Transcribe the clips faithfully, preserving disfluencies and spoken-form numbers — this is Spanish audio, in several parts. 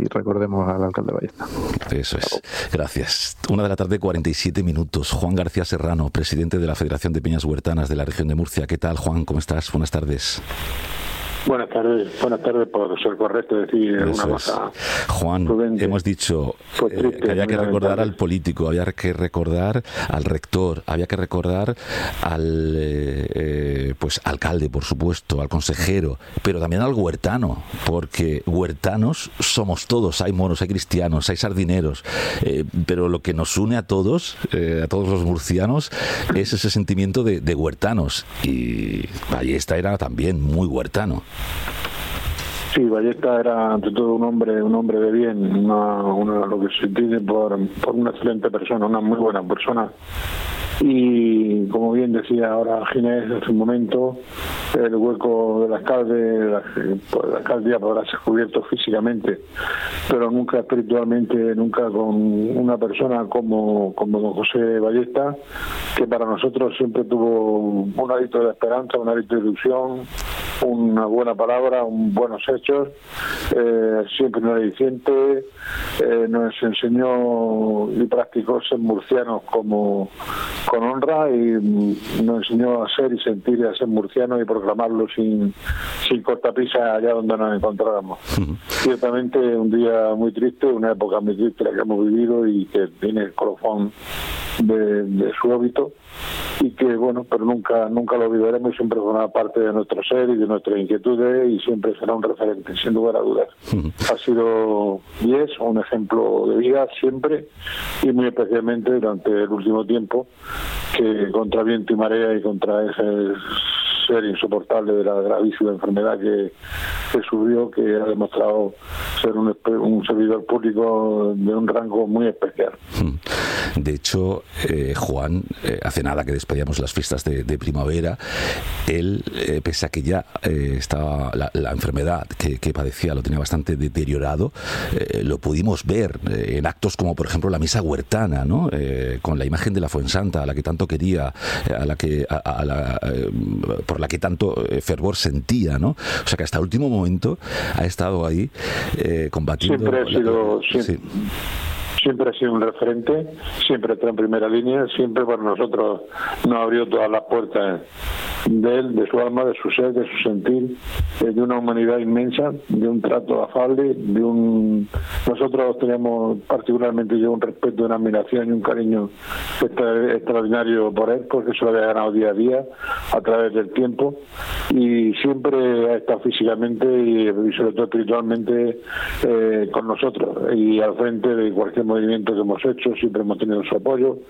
recordemos al alcalde Ballesta. Eso es. Gracias. Una de la tarde, cuarenta y siete minutos. Juan García Serrano, presidente de la Federación de Peñas Huertanas de la región de Murcia. ¿Qué tal, Juan? ¿Cómo estás? Buenas tardes. Buenas tardes, buenas tardes por ser correcto decir Eso una es. cosa. Juan, prudente. hemos dicho Pues eh, triste, que había que muy recordar lamentable. al político, había que recordar al rector, había que recordar al eh, eh, pues alcalde, por supuesto, al consejero, pero también al huertano, porque huertanos somos todos, hay moros, hay cristianos, hay sardineros, eh, pero lo que nos une a todos, eh, a todos los murcianos, es ese sentimiento de, de huertanos, y Ballesta era también muy huertano. Sí, Ballesta era ante todo un hombre, un hombre de bien, una, una, lo que se entiende por, por una excelente persona, una muy buena persona. Y como bien decía ahora Ginés hace un momento, el hueco del alcalde, la, pues, la alcaldía podrá ser cubierto físicamente, pero nunca espiritualmente, nunca con una persona como, como don José Ballesta, que para nosotros siempre tuvo un hálito de esperanza, un hálito de ilusión, una buena palabra, un buenos hechos, eh, siempre no diciente, eh, nos enseñó y practicó ser murcianos como con honra, y nos enseñó a ser y sentir y a ser murcianos y proclamarlo sin, sin cortapisa allá donde nos encontráramos. Uh-huh. Ciertamente un día muy triste, una época muy triste la que hemos vivido y que tiene el colofón de, de su óbito, y que bueno, pero nunca nunca lo olvidaremos, siempre formará parte de nuestro ser y de nuestras inquietudes, y siempre será un referente, sin lugar a dudas. Uh-huh. Ha sido y es un ejemplo de vida siempre, y muy especialmente durante el último tiempo, que contra viento y marea y contra ese ser insoportable de la gravísima enfermedad que, que sufrió, que ha demostrado ser un, un servidor público de un rango muy especial. De hecho, eh, Juan, eh, hace nada que despedíamos las fiestas de, de primavera, él, eh, pese a que ya eh, estaba la, la enfermedad que, que padecía, lo tenía bastante deteriorado, eh, lo pudimos ver eh, en actos como, por ejemplo, la misa huertana, ¿no? Eh, con la imagen de la Fuensanta, a la que tanto quería, a la que a, a la, eh, por la que tanto fervor sentía, ¿no? O sea que hasta el último momento ha estado ahí eh, combatiendo. Siempre ha sido... La, siempre. Sí. Siempre ha sido un referente, siempre está en primera línea, siempre para nosotros nos abrió todas las puertas de él, de su alma, de su ser, de su sentir, de una humanidad inmensa, de un trato afable, de un... Nosotros tenemos particularmente yo un respeto, una admiración y un cariño extra, extraordinario por él, porque se lo había ganado día a día a través del tiempo, y siempre ha estado físicamente y, y sobre todo espiritualmente eh, con nosotros y al frente de cualquier movimiento que hemos hecho. Siempre hemos tenido su apoyo,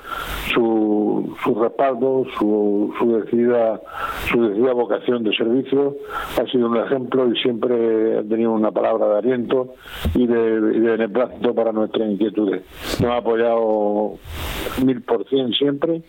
su, su respaldo, su, su decidida su decidida vocación de servicio. Ha sido un ejemplo y siempre ha tenido una palabra de aliento y de, y de beneplácito para nuestras inquietudes. Nos ha apoyado mil por cien siempre,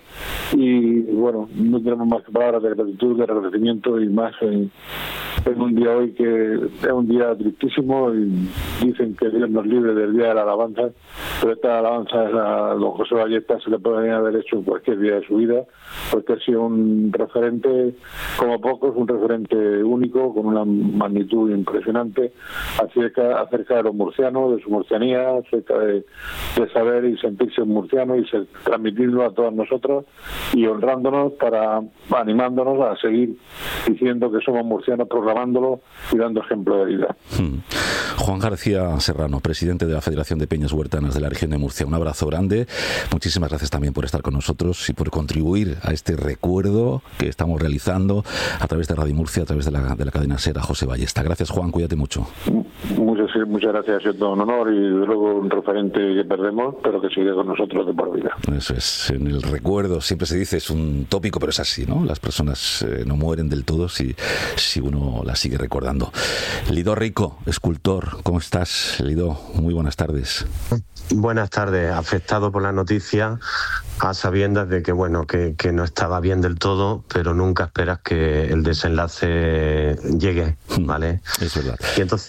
y bueno, no tenemos más que palabras de gratitud, de agradecimiento, y más en, en un día hoy que es un día tristísimo, y dicen que Dios nos libre del día de la alabanza, pero esta alabanza a don José Ballesta se le puede haber hecho en cualquier día de su vida, porque ha sido un referente como pocos, un referente único, con una magnitud impresionante acerca, acerca de los murcianos, de su murcianía, acerca de, de saber y sentirse murciano y se, transmitirlo a todos nosotros, y honrándonos, para animándonos a seguir diciendo que somos murcianos, proclamándolo y dando ejemplo de vida. Hmm. Juan García Serrano, presidente de la Federación de Peñas Huertanas de la región de Murcia, un abrazo grande. Muchísimas gracias también por estar con nosotros y por contribuir a este recuerdo que estamos realizando a través de Radio Murcia, a través de la, de la cadena SER a José Ballesta. Gracias, Juan, cuídate mucho. Muchas, muchas gracias, es todo un honor, y luego un referente que perdemos, pero que sigue con nosotros de por vida. Eso es, en el recuerdo siempre se dice, es un tópico, pero es así, ¿no? Las personas eh, no mueren del todo si, si uno las sigue recordando. Lido Rico, escultor, ¿cómo estás, Lido? Muy buenas tardes. Buenas tardes, afectado por la noticia, a sabiendas de que bueno que, que no estaba bien del todo, pero nunca esperas que el desenlace llegue, ¿vale? Es verdad. Y entonces,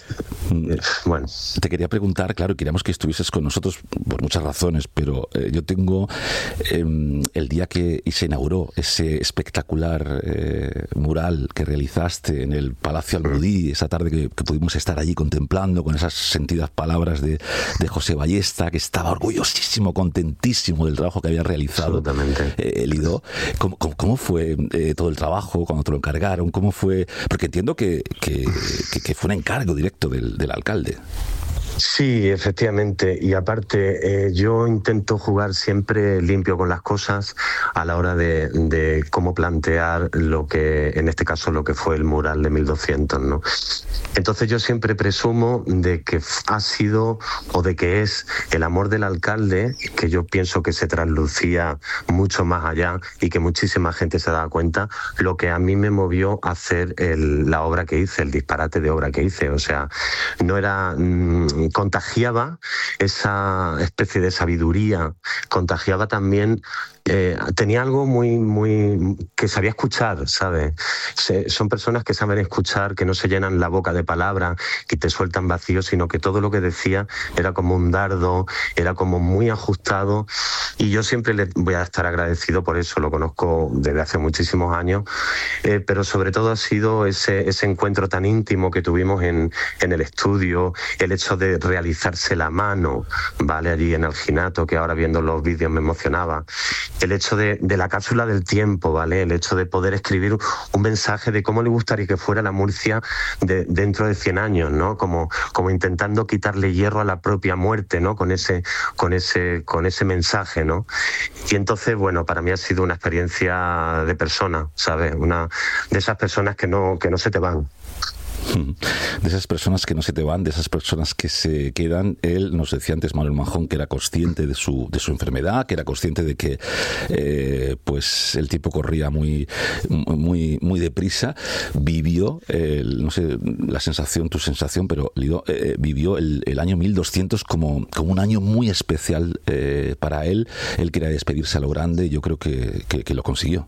eh, bueno. Te quería preguntar, claro, queríamos que estuvieses con nosotros por muchas razones, pero eh, yo tengo eh, el día que se inauguró ese espectacular eh, mural que realizaste en el Palacio Almudí, esa tarde que, que pudimos estar allí contemplando con esas sentidas palabras de, de José Ballesta, que estaba orgullosísimo, contentísimo del trabajo que había realizado. Absolutamente. Eh, el Ido. ¿Cómo, cómo, cómo fue eh, todo el trabajo cuando te lo encargaron? ¿Cómo fue? Porque entiendo que, que, que, que fue un encargo directo del, del alcalde. Sí, efectivamente. Y aparte, eh, yo intento jugar siempre limpio con las cosas a la hora de, de cómo plantear lo que, en este caso, lo que fue el mural de mil doscientos, ¿no? Entonces yo siempre presumo de que ha sido o de que es el amor del alcalde, que yo pienso que se traslucía mucho más allá y que muchísima gente se daba cuenta, lo que a mí me movió a hacer el, la obra que hice, el disparate de obra que hice. O sea, no era... Mmm, contagiaba esa especie de sabiduría, contagiaba también, eh, tenía algo muy, muy que sabía escuchar, ¿sabes? Se, son personas que saben escuchar, que no se llenan la boca de palabras, que te sueltan vacío, sino que todo lo que decía era como un dardo, era como muy ajustado, y yo siempre le voy a estar agradecido por eso, lo conozco desde hace muchísimos años, eh, pero sobre todo ha sido ese, ese encuentro tan íntimo que tuvimos en, en el estudio, el hecho de realizarse la mano, ¿vale? Allí en Alginato, que ahora viendo los vídeos me emocionaba. El hecho de, de la cápsula del tiempo, ¿vale? El hecho de poder escribir un mensaje de cómo le gustaría que fuera la Murcia de, dentro de cien años, ¿no? Como, como intentando quitarle hierro a la propia muerte, ¿no? Con ese, con ese, con ese mensaje, ¿no? Y entonces, bueno, para mí ha sido una experiencia de persona, ¿sabes? Una de esas personas que no, que no se te van. De esas personas que no se te van, de esas personas que se quedan. Él nos decía antes, Manuel Manjón, que era consciente de su de su enfermedad, que era consciente de que eh, pues el tiempo corría muy muy muy deprisa. Vivió, eh, no sé la sensación, tu sensación, pero Lido, eh, vivió el, el año mil doscientos como, como un año muy especial eh, para él. Él quería despedirse a lo grande y yo creo que, que, que lo consiguió.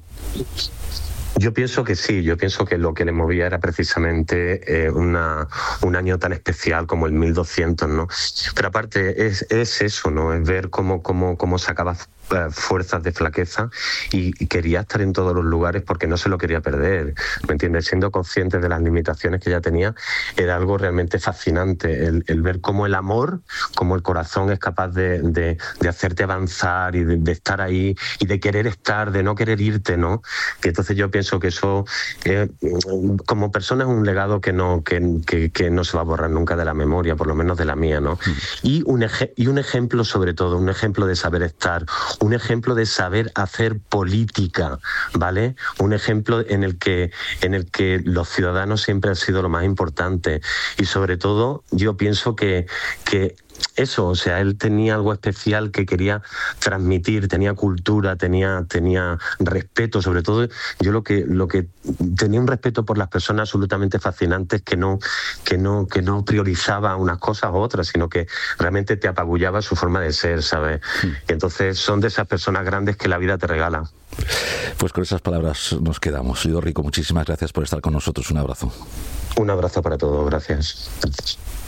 Yo pienso que sí, yo pienso que lo que le movía era precisamente eh, una, un año tan especial como el mil doscientos, ¿no? Pero aparte es, es eso, ¿no? Es ver cómo, cómo, cómo sacaba eh, fuerzas de flaqueza y, y quería estar en todos los lugares porque no se lo quería perder, ¿me entiendes? Siendo consciente de las limitaciones que ya tenía, era algo realmente fascinante, el, el ver cómo el amor, cómo el corazón es capaz de, de, de hacerte avanzar y de, de estar ahí y de querer estar, de no querer irte, ¿no? Que entonces yo pienso que eso eh, como persona es un legado que no que, que, que no se va a borrar nunca de la memoria, por lo menos de la mía, ¿no? Mm. Y un ej- y un ejemplo sobre todo, un ejemplo de saber estar, un ejemplo de saber hacer política, ¿vale? Un ejemplo en el que en el que los ciudadanos siempre han sido lo más importante y sobre todo yo pienso que que eso, o sea, él tenía algo especial que quería transmitir, tenía cultura, tenía, tenía respeto, sobre todo yo lo que, lo que tenía un respeto por las personas absolutamente fascinantes que no, que no, que no priorizaba unas cosas u otras, sino que realmente te apabullaba su forma de ser, ¿sabes? Mm. Y entonces son de esas personas grandes que la vida te regala. Pues con esas palabras nos quedamos. Lido Rico, muchísimas gracias por estar con nosotros. Un abrazo. Un abrazo para todos, gracias. Gracias.